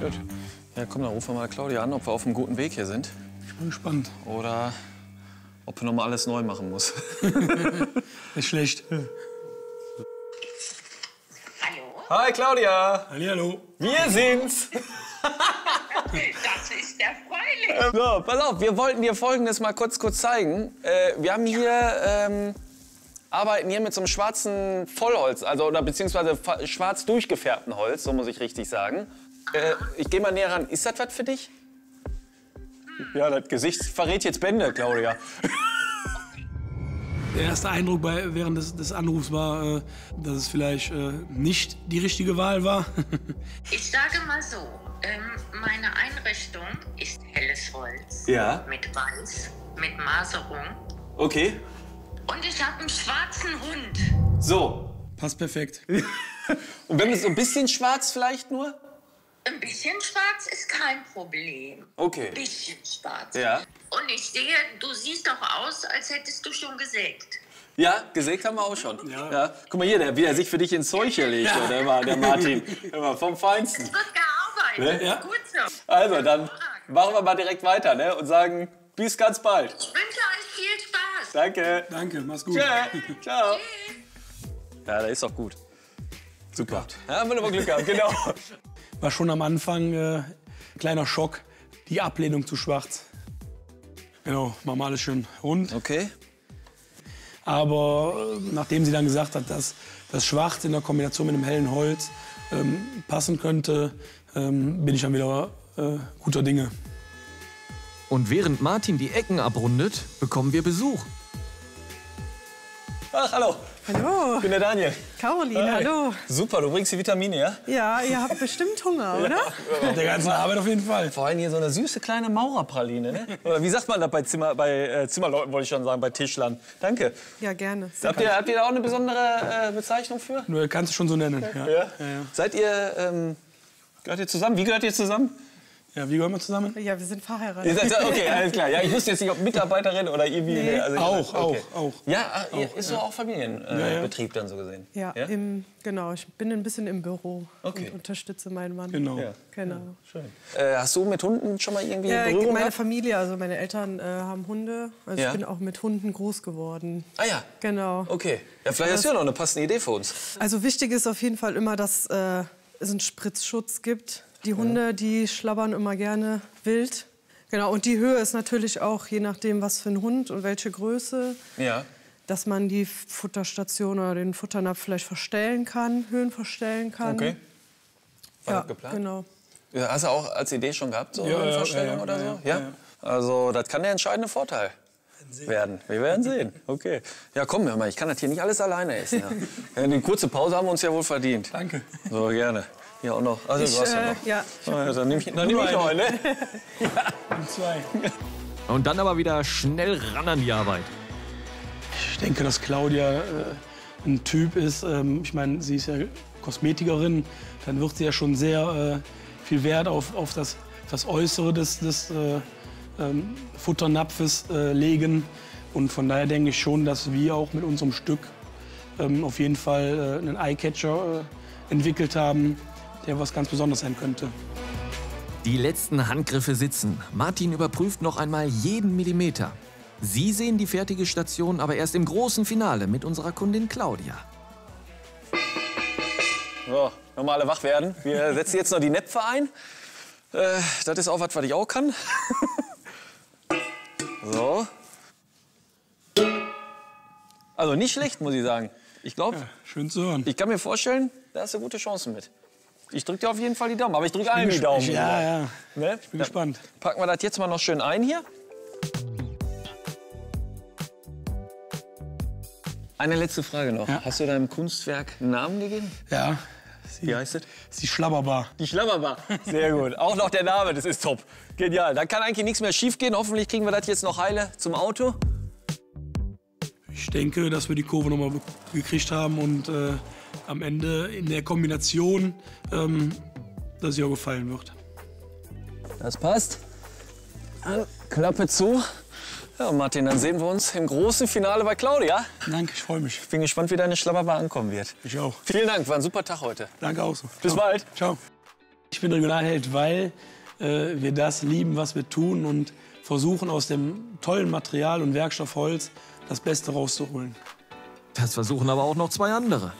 Gut. Ja, komm, dann rufen wir mal Claudia an, ob wir auf einem guten Weg hier sind. Ich bin gespannt. Oder ob wir noch mal alles neu machen muss. Ist schlecht. Hallo? Hi, Claudia. Hallo. Wir sind's. Das ist der Freilich. So, pass auf, wir wollten dir Folgendes mal kurz zeigen. Wir haben hier, arbeiten hier mit so einem schwarzen Vollholz, also oder beziehungsweise schwarz durchgefärbten Holz, so muss ich richtig sagen. Ich gehe mal näher ran. Ist das was für dich? Ja, das Gesicht verrät jetzt Bände, Claudia. Der erste Eindruck während des Anrufs war, dass es vielleicht nicht die richtige Wahl war. Ich sage mal so, meine Einrichtung ist helles Holz. Ja. Mit Weiß, mit Maserung. Okay. Und ich habe einen schwarzen Hund. So. Passt perfekt. Und wenn es so ein bisschen schwarz vielleicht nur? Ein bisschen schwarz ist kein Problem. Okay. Ein bisschen schwarz. Ja. Und ich sehe, du siehst doch aus, als hättest du schon gesägt. Ja, gesägt haben wir auch schon. Ja. Guck mal hier, wie er sich für dich ins Zeug legt, der Martin. Immer vom Feinsten. Es wird gearbeitet. Ne? Ja. Gut so. Also, dann machen wir mal direkt weiter, ne? Und sagen, bis ganz bald. Ich wünsche euch viel Spaß. Danke. Danke, mach's gut. Tschö. Ciao. Ja, das ist doch gut. Super. Ja, haben wir aber Glück gehabt, genau. War schon am Anfang ein kleiner Schock, die Ablehnung zu schwarz. Genau, machen wir alles schön rund. Okay. Aber nachdem sie dann gesagt hat, dass das Schwarz in der Kombination mit einem hellen Holz passen könnte, bin ich dann wieder guter Dinge. Und während Martin die Ecken abrundet, bekommen wir Besuch. Ach, hallo. Hallo, Ich bin der Daniel. Caroline, hallo. Super, du bringst die Vitamine, ja? Ja, ihr habt bestimmt Hunger, oder? Der ganzen Arbeit auf jeden Fall. Vor allem hier so eine süße kleine Maurerpraline, ne? Oder wie sagt man das bei Zimmerleuten, wollte ich schon sagen, bei Tischlern. Danke. Ja, gerne. Habt ihr da auch eine besondere Bezeichnung für? Nur kannst du schon so nennen. Ja. Ja? Seid ihr, gehört ihr zusammen? Wie gehört ihr zusammen? Ja, wie gehören wir zusammen? Ja, wir sind Ihr verheiratet. seid, okay, alles klar. Ja, ich wusste jetzt nicht, ob Mitarbeiterin oder irgendwie... Nee. Also, Auch. Ja, ist so auch Familienbetrieb dann so gesehen? Ja, genau. Ich bin ein bisschen im Büro Okay. und unterstütze meinen Mann. Genau. Ja. Genau. Schön. Hast du mit Hunden schon mal irgendwie Berührung Meine gehabt? Familie, also meine Eltern haben Hunde. Also Ja. ich bin auch mit Hunden groß geworden. Ah ja, Genau. okay. Ja, vielleicht hast du ja noch eine passende Idee für uns. Also wichtig ist auf jeden Fall immer, dass es einen Spritzschutz gibt. Die Hunde, die schlabbern immer gerne wild. Genau, und die Höhe ist natürlich auch, je nachdem, was für ein Hund und welche Größe, Ja. dass man die Futterstation oder den Futternapf vielleicht verstellen kann, Höhen verstellen kann. Okay. War Ja, das geplant? genau. Ja, hast du auch als Idee schon gehabt, so Ja, eine ja, Vorstellung ja, oder ja, so? Ja? Also, das kann der entscheidende Vorteil werden. Wir werden sehen. Okay. Ja, komm, hör mal, ich kann das hier nicht alles alleine essen. Ja. Eine kurze Pause haben wir uns ja wohl verdient. Danke. So, gerne. Hier auch noch. Also, du hast ja noch. Ja. Ah, dann nehme ich noch eine. Und zwei. Und dann aber wieder schnell ran an die Arbeit. Ich denke, dass Claudia ein Typ ist. Ich meine, sie ist ja Kosmetikerin. Dann wird sie ja schon sehr viel Wert auf das Äußere des Futternapfes legen. Und von daher denke ich schon, dass wir auch mit unserem Stück auf jeden Fall einen Eyecatcher entwickelt haben, der was ganz Besonderes sein könnte. Die letzten Handgriffe sitzen. Martin überprüft noch einmal jeden Millimeter. Sie sehen die fertige Station aber erst im großen Finale mit unserer Kundin Claudia. So, nochmal alle wach werden. Wir setzen jetzt noch die Näpfe ein. Das ist auch was ich auch kann. So. Also nicht schlecht, muss ich sagen. Ich glaube, Schön zu hören. ich kann mir vorstellen, da hast du gute Chancen mit. Ich drücke dir auf jeden Fall die Daumen, aber ich drücke allen die Daumen. Ja. Ne? Ich bin gespannt. Packen wir das jetzt mal noch schön ein hier. Eine letzte Frage noch. Ja. Hast du deinem Kunstwerk einen Namen gegeben? Ja. Wie heißt es? Sie Schlabberbar. Die Schlammerbar. Sehr gut. Auch noch der Name, das ist top. Genial. Dann kann eigentlich nichts mehr schief gehen. Hoffentlich kriegen wir das jetzt noch heile zum Auto. Ich denke, dass wir die Kurve noch mal gekriegt haben und am Ende in der Kombination, dass sie auch gefallen wird. Das passt. Klappe zu. Ja, Martin, dann sehen wir uns im großen Finale bei Claudia. Danke, ich freue mich. Ich bin gespannt, wie deine Schlabberbar ankommen wird. Ich auch. Vielen Dank, war ein super Tag heute. Danke auch so. Bis Ciao. bald. Ciao. Ich bin Regionalheld, weil wir das lieben, was wir tun und versuchen aus dem tollen Material und Werkstoff Holz das Beste rauszuholen. Das versuchen aber auch noch 2 andere.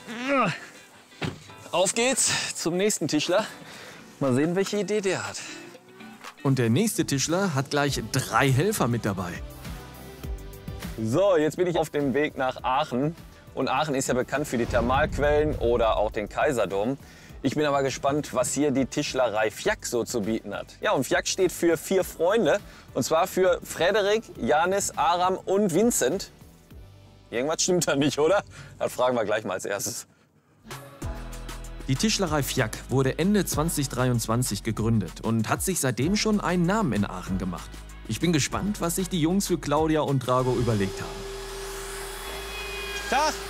Auf geht's zum nächsten Tischler. Mal sehen, welche Idee der hat. Und der nächste Tischler hat gleich 3 Helfer mit dabei. So, jetzt bin ich auf dem Weg nach Aachen. Und Aachen ist ja bekannt für die Thermalquellen oder auch den Kaiserdom. Ich bin aber gespannt, was hier die Tischlerei Fjack so zu bieten hat. Ja, und Fjack steht für 4 Freunde. Und zwar für Frederik, Janis, Aram und Vincent. Irgendwas stimmt da nicht, oder? Das fragen wir gleich mal als erstes. Die Tischlerei Fjack wurde Ende 2023 gegründet und hat sich seitdem schon einen Namen in Aachen gemacht. Ich bin gespannt, was sich die Jungs für Claudia und Drago überlegt haben. Tag!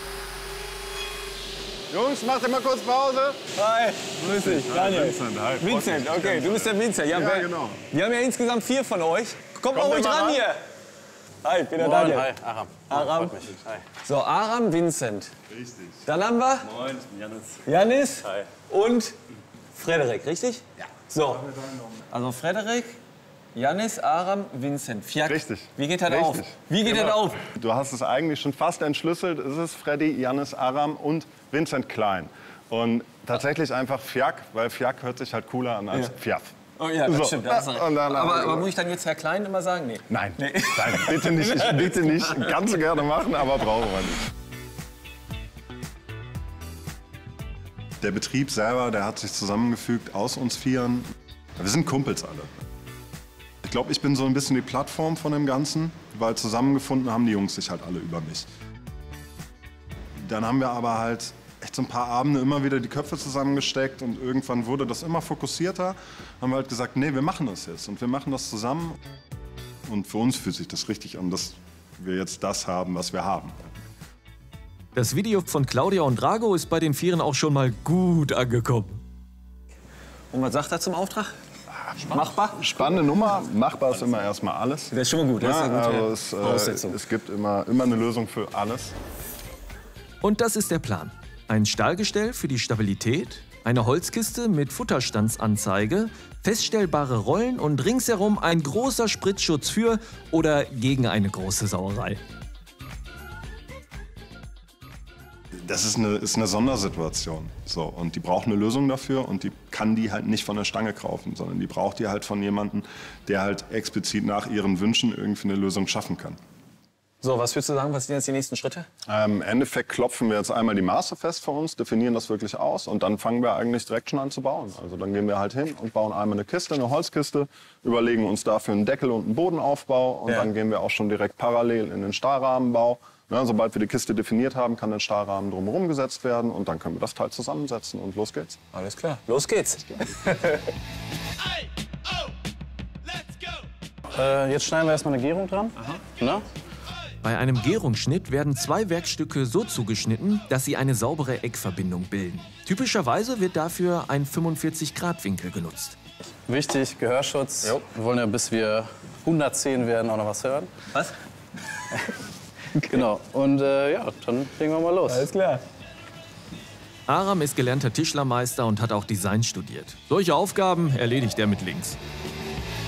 Jungs, macht ihr mal kurz Pause. Hi, grüß dich, Daniel. Vincent, hi. Vincent, okay, du bist der Vincent. Ja, genau. Wir haben ja insgesamt 4 von euch. Kommt mal ruhig mal ran ran. hier. Hi, ich bin der Daniel. Hi, Aram. Aram. Freut mich. Hi. So, Aram, Vincent. Richtig. Dann haben wir Moin, ich bin Janis. Janis Hi. und Frederik, richtig? Ja. So, also Frederik, Janis, Aram, Vincent. Fjack. Richtig. Wie geht das Richtig. auf? Wie geht das auf? Du hast es eigentlich schon fast entschlüsselt. Es ist Freddy, Janis, Aram und Vincent Klein. Und tatsächlich einfach Fjack, weil Fjack hört sich halt cooler an als Fjaff. Oh ja, das So. stimmt. Das hast du recht. Und dann- aber muss ich dann jetzt Herr Klein immer sagen? Nee. Nein, nein, bitte nicht. Bitte nicht. Kannst du gerne machen, aber brauchen wir nicht. Der Betrieb selber, der hat sich zusammengefügt aus uns 4. Wir sind Kumpels alle. Ich glaube, ich bin so ein bisschen die Plattform von dem Ganzen, weil zusammengefunden haben die Jungs sich halt alle über mich. Dann haben wir aber halt echt so ein paar Abende immer wieder die Köpfe zusammengesteckt und irgendwann wurde das immer fokussierter. Haben wir halt gesagt, nee, wir machen das jetzt und wir machen das zusammen. Und für uns fühlt sich das richtig an, dass wir jetzt das haben, was wir haben. Das Video von Claudia und Drago ist bei den 4 auch schon mal gut angekommen. Und was sagt er zum Auftrag? Machbar? Spannende Nummer, machbar ist immer erstmal alles. Das ist schon mal gut. Das ist eine gute also Voraussetzung. es gibt immer eine Lösung für alles. Und das ist der Plan. Ein Stahlgestell für die Stabilität, eine Holzkiste mit Futterstandsanzeige, feststellbare Rollen und ringsherum ein großer Spritzschutz für oder gegen eine große Sauerei. Das ist eine Sondersituation. So, und die braucht eine Lösung dafür und die kann die halt nicht von der Stange kaufen, sondern die braucht die halt von jemandem, der halt explizit nach ihren Wünschen irgendwie eine Lösung schaffen kann. So, was würdest du sagen, was sind jetzt die nächsten Schritte? Im Endeffekt klopfen wir jetzt einmal die Maße fest für uns, definieren das wirklich aus und dann fangen wir eigentlich direkt schon an zu bauen. Also dann gehen wir halt hin und bauen einmal eine Kiste, eine Holzkiste, überlegen uns dafür einen Deckel und einen Bodenaufbau und dann gehen wir auch schon direkt parallel in den Stahlrahmenbau. Ja, sobald wir die Kiste definiert haben, kann der Stahlrahmen drumherum gesetzt werden und dann können wir das Teil zusammensetzen und los geht's. Alles klar. Los geht's. Jetzt schneiden wir erstmal eine Gärung dran. Na? Bei einem Gärungsschnitt werden 2 Werkstücke so zugeschnitten, dass sie eine saubere Eckverbindung bilden. Typischerweise wird dafür ein 45-Grad-Winkel genutzt. Wichtig, Gehörschutz. Jo. Wir wollen ja, bis wir 110 werden, auch noch was hören. Was? Genau. Und ja, dann legen wir mal los. Alles klar. Aram ist gelernter Tischlermeister und hat auch Design studiert. Solche Aufgaben erledigt er mit links.